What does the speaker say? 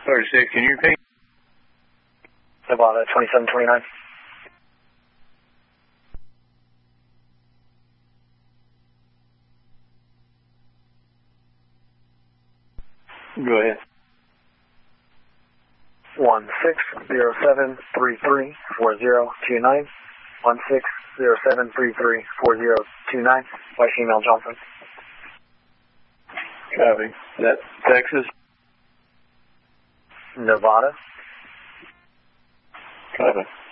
36, can you repeat? Nevada 2729. Go ahead. 1607334029. 1607334029. By female Johnson. Copy. That Texas? Nevada. Copy.